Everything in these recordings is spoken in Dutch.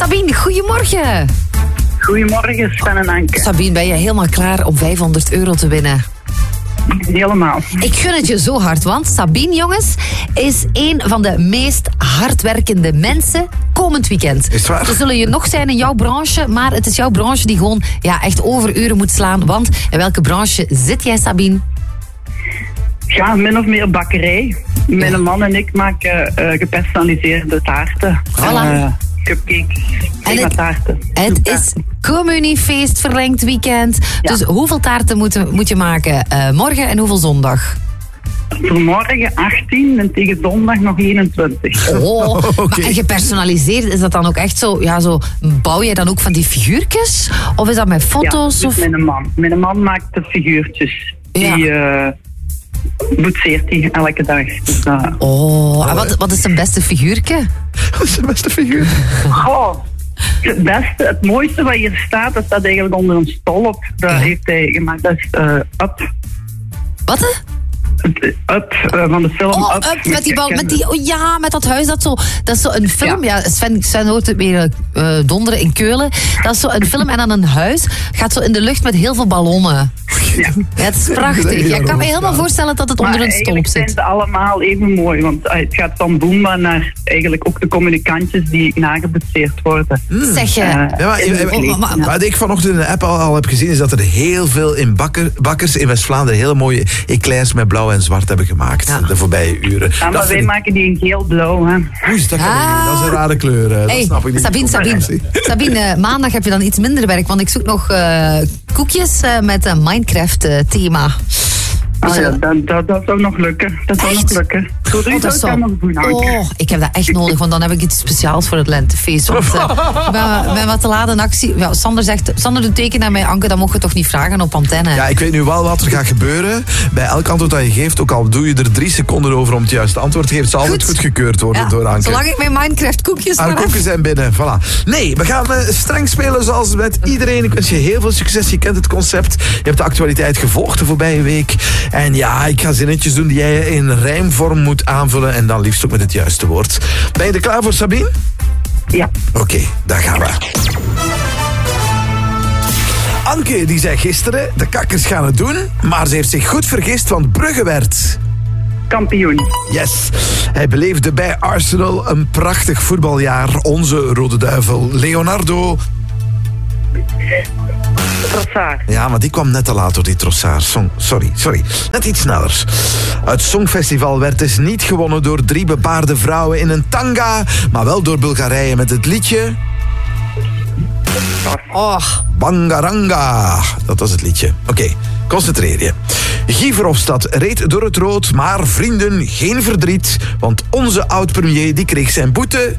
Sabine, goedemorgen. Goedemorgen, Sven en Anke. Sabine, ben je helemaal klaar om €500 te winnen? Helemaal. Ik gun het je zo hard, want Sabine, jongens, is een van de meest hardwerkende mensen komend weekend. Is het waar? Er zullen je nog zijn in jouw branche, maar het is jouw branche die gewoon echt overuren moet slaan. Want in welke branche zit jij, Sabine? Ja, min of meer bakkerij. Mijn man en ik maken gepersonaliseerde taarten. Voilà. Cupcakes, En taarten. Het is communiefeest verlengd weekend. Ja. Dus hoeveel taarten moet je maken morgen en hoeveel zondag? Voor morgen 18 en tegen zondag nog 21. Oh, Oké. maar en gepersonaliseerd, is dat dan ook echt zo, bouw je dan ook van die figuurtjes? Of is dat met foto's? Ja, of? mijn man. Mijn man maakt de figuurtjes. Ja. Die boetseert hij elke dag. Dus, Oh, en wat is zijn beste figuurtje? Dat is de beste figuur. Het beste, het mooiste wat hier staat, dat staat eigenlijk onder een stol op. Dat heeft hij gemaakt. Dat is Up. Wat? Up van de film Oh, Up. Up, met die bal, met dat huis, dat is zo een film. Ja, Sven hoort het weer donderen in Keulen. Dat is zo een film en dan een huis gaat zo in de lucht met heel veel ballonnen. Ja. Ja, het is prachtig. Ja, ik kan me helemaal voorstellen dat het onder een stolp zijn zit. ze allemaal even mooi, want het gaat van Boomba naar eigenlijk ook de communicantjes die nageboetseerd worden. Zeg je. Ja, maar wat ik vanochtend in de app al heb gezien, is dat er heel veel in bakkers in West-Vlaanderen hele mooie eclairs met blauw en zwart hebben gemaakt de voorbije uren. Ja, maar wij maken die in geel-blauw. Hè. Oei, dat is een rare kleur. Dat snap ik niet. Sabine, maandag heb je dan iets minder werk, want ik zoek nog koekjes met een Minecraft-thema. Ah, ja, dat zou nog lukken. Dat zou nog lukken. Ik heb dat echt nodig, want dan heb ik iets speciaals voor het lentefeest. Want ik ben wat te laat in actie. Ja, Sander doet teken naar mij, Anke, dat mocht je toch niet vragen op antenne. Ja, ik weet nu wel wat er gaat gebeuren. Bij elk antwoord dat je geeft, ook al doe je er 3 seconden over om het juiste antwoord te geven, zal altijd goedgekeurd worden door Anke. Zolang ik mijn Minecraft koekjes de koekjes zijn binnen, voilà. Nee, we gaan streng spelen zoals met iedereen. Ik wens je heel veel succes, je kent het concept. Je hebt de actualiteit gevolgd de voorbije week. En ja, ik ga zinnetjes doen die jij in rijmvorm moet aanvullen en dan liefst ook met het juiste woord. Ben je er klaar voor, Sabine? Ja. Oké, daar gaan we. Anke die zei gisteren, de kakkers gaan het doen, maar ze heeft zich goed vergist, want Brugge werd kampioen. Yes. Hij beleefde bij Arsenal een prachtig voetbaljaar. Onze Rode Duivel, Leonardo Trossard. Ja, maar die kwam net te laat door die Trossard. Sorry. Net iets sneller. Het Songfestival werd dus niet gewonnen door 3 bebaarde vrouwen in een tanga, maar wel door Bulgarije met het liedje Bangaranga. Dat was het liedje. Oké, concentreer je. Guy Verhofstadt reed door het rood, maar vrienden, geen verdriet, want onze oud-premier die kreeg zijn boete.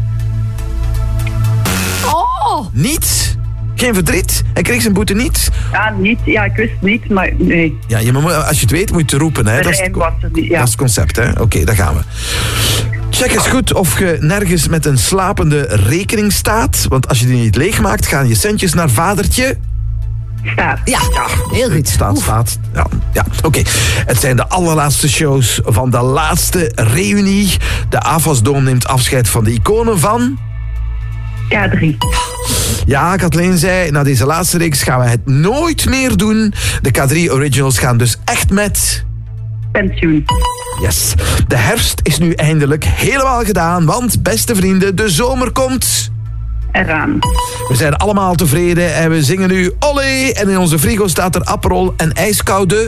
Niet? Geen verdriet? Hij kreeg zijn boete niet? Ja, niet. Ja, ik wist niet, maar nee. Ja, als je het weet, moet je het roepen. Hè? Dat is het concept, hè? Oké, daar gaan we. Check eens goed of je nergens met een slapende rekening staat. Want als je die niet leegmaakt, gaan je centjes naar vadertje Staat. Ja, heel goed. Staat. Ja. Oké. Het zijn de allerlaatste shows van de laatste reunie. De Avasdome neemt afscheid van de iconen van K3. Ja, Kathleen zei, na deze laatste reeks gaan we het nooit meer doen. De K3 Originals gaan dus echt met pensioen. Yes. De herfst is nu eindelijk helemaal gedaan, want beste vrienden, de zomer komt eraan. We zijn allemaal tevreden en we zingen nu olé. En in onze frigo staat er Aperol en ijskoude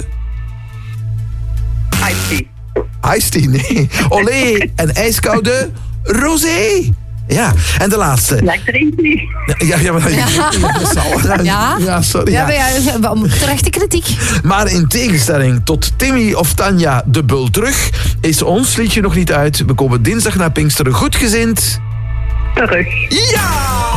Iced tea, nee. Olé en ijskoude rosé. Ja, en de laatste. Ja, ik drink niet. Ja, sorry. Ja, terechte kritiek. Maar in tegenstelling tot Timmy of Tanja de Bul terug, is ons liedje nog niet uit. We komen dinsdag naar Pinksteren goedgezind terug. Ja!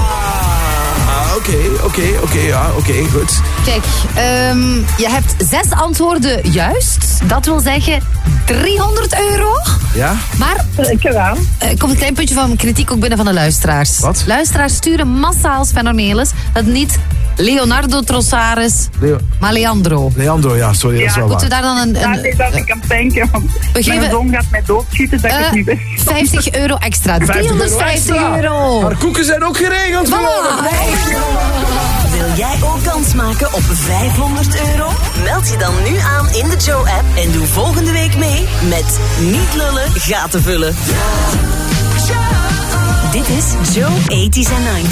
Oké, goed. Kijk, je hebt 6 antwoorden juist. Dat wil zeggen €300. Ja? Maar er komt een klein puntje van kritiek ook binnen van de luisteraars. Wat? Luisteraars sturen massaal Sven Ornelis het niet Leonardo Trossares. Maar Leandro. Leandro, ja, sorry, dat is wel waar. Moeten we daar dan een... dat ik aan denken, want mijn zoon gaat mij doodschieten dat ik het niet wist. €50 extra. 350 euro. Maar koeken zijn ook geregeld geworden. Wil jij ook kans maken op €500? Meld je dan nu aan in de Joe-app en doe volgende week mee met Niet Lullen, Gaten Vullen. Dit is Joe 80's and 90's.